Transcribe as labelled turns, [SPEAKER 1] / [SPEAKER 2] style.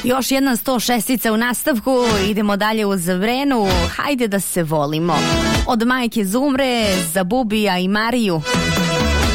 [SPEAKER 1] Još jedna 106-ica u nastavku, idemo dalje uz Vrenu, hajde da se volimo. Od majke Zumre za Bubija i Mariju.